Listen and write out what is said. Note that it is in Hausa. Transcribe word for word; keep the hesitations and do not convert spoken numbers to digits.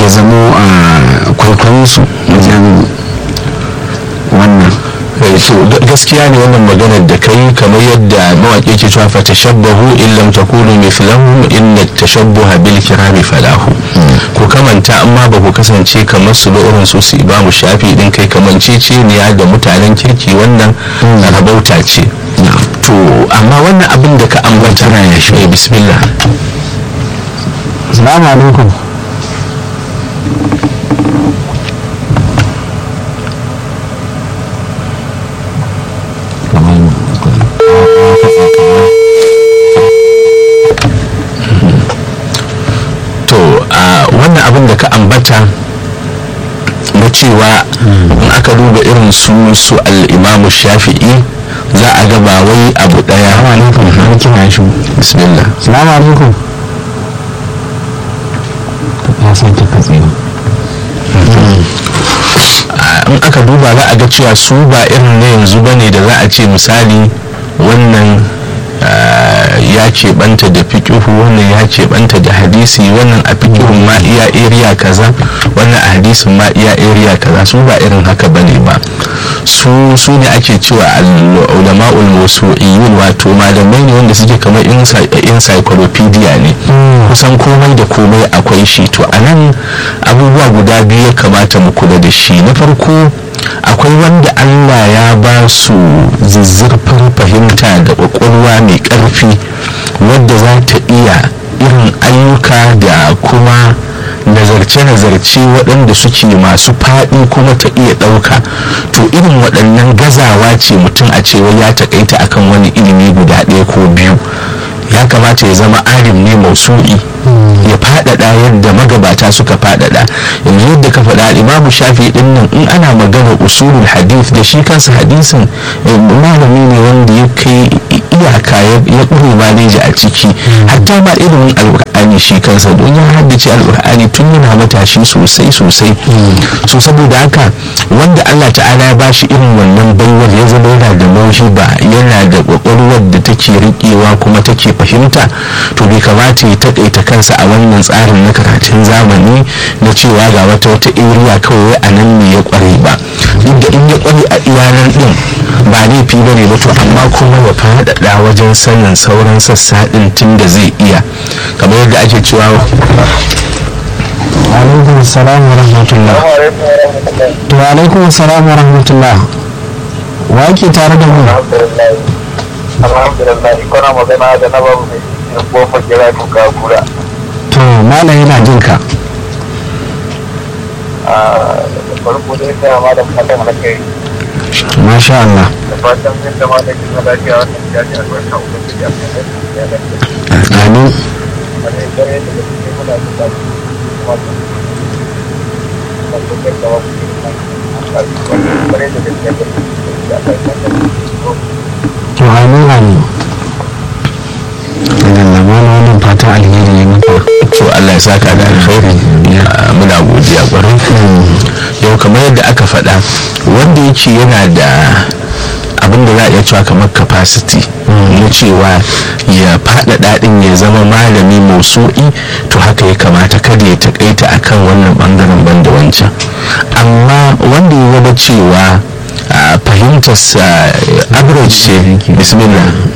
ya zamo a kwaikwayon su wajen wannan. to gaskiya ne wannan maganar da kai, kamar yadda mawaƙi ke cewa fa tashabbahu in lam takunu mithlahum inna tashabbuha bil kirami falahu. ko kamanta amma ba ku kasance kamar su ba irin su su Imamu Shafi din, kai kamanceceniya da mutanen kirki wannan rabauta ce. to amma wannan abin da ka ambata na ya shi bismillah. Assalamu alaikum. to wannan abin da ka ambata na cewa in aka duba irin su su al-Imamu Shafi'i za a ga ba wai abu daya. Assalamu alaikum. Har kina shi. Bismillah. Assalamu alaikum. Ya san ta katse. in aka duba za a ga cewa su ba irin na yanzu bane da za a ce misali wannan ya keɓanta da fiƙihu, wannan ya keɓanta da hadisi, wannan a fiƙihun ma iya area kaza, wannan a hadisin ma iya area kaza. su ba irin haka bane ba. su su ne ake cewa ulama'ul mawsu'iyyun, wato malamai ne wanda suke kamar encyclopedia ne, kusan komai da komai akwai shi. to anan abubuwa guda biyu ya kamata mu kula da shi. na farko, akwai wanda Allah ya ba su zizzirfin fahimta da kwakwalwa mai ƙarfi wadda za ta iya irin ayyuka da kuma nazarce-nazarce waɗanda suke masu faɗi kuma ta iya ɗauka. to irin waɗannan gazawa ce mutum a cewa ya taƙaita akan wani ilimi guda ɗaya ko biyu. ya kamata ya zama alim ne mausu'i, ya faɗaɗa yadda magabata suka faɗaɗa. yanzu yadda ka faɗa Imamu Shafi ɗin nan, in ana magana usulul hadith da shi kansa hadisin, malami ne wanda ya kai iyaka ya ƙure maleji a ciki. hatta ma ilimin alƙur'ani shi kansa, don ya haddace alƙur'ani tun yana matashi sosai sosai. so saboda haka wanda Allah ta'ala ya bashi irin wannan baiwar, ya zama yana da mauhiba, yana da ƙwaƙwalwar da take riƙewa kuma take fahimta, to bai kamata ya taƙaita kansa a wannan tsarin na karatun zamani na cewa ga wata wata area kawai a nan ne ya ƙware ba. duk da in ya ƙware a iyanar ɗin ba laifi ba ne ba, to amma kuma ya faɗaɗa wajen sanin sauran sassa ɗin tun da zai iya, kamar yadda ake cewa. alaikum salam wa rahmatullah. to alaikum salam wa rahmatullah. wa ke tare da mu? alhamdulillah, kuna magana da na babu mai goma gira kuka kura. to malam yana jin ka. a farko dai sai ma da fatan alkai. masha Allah. da fatan zai zama da kisa lafiya wannan jaji albarka ubangiji a kan ya lafiya. amin. wani gare da gaske muna da tafi kuma da kuma da kai da wasu gare da gaske da kai da to amin amin. daga lamana wannan fatan alheri ne maka. to Allah ya saka da alkhairi, muna godiya kwarai. yau kamar yadda aka faɗa, wanda yake yana da abin da za a iya cewa kamar capacity na cewa ya faɗaɗa ɗin ya zama malami mausu'i, to haka ya kamata kada ya taƙaita akan wannan ɓangaren banda wancan. amma wanda ya zama cewa fahimtarsa average ce, bismillah.